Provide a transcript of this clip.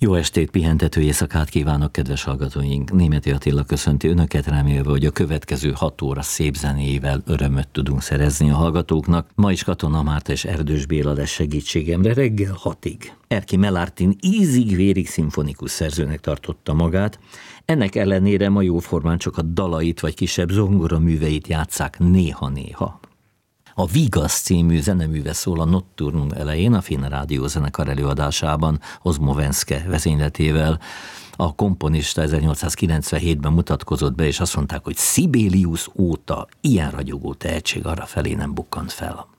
Jó estét, pihentető éjszakát kívánok, kedves hallgatóink! Németi Attila köszönti Önöket, remélve, hogy a következő 6 óra szép zenével örömöt tudunk szerezni a hallgatóknak. Ma is Katona Márta és Erdős Béla lesz segítségemre reggel 6-ig. Erki Melártin ízig-vérig szimfonikus szerzőnek tartotta magát, ennek ellenére ma jóformán csak a dalait vagy kisebb zongoraműveit játsszák néha-néha. A Vigasz című zeneműve szól a Nocturnum elején, a Finn Rádió zenekar előadásában, Ozmo Venszke vezényletével. A komponista 1897-ben mutatkozott be, és azt mondták, hogy Sibelius óta ilyen ragyogó tehetség arra felé nem bukkant fel.